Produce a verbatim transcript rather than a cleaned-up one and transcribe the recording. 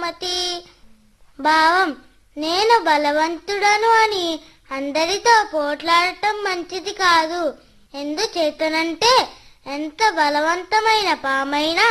బహుమతి. భావం: నేను బలవంతుడను అని అందరితో పోట్లాడటం మంచిది కాదు. ఎందుచేతనంటే ఎంత బలవంతమైన పామైనా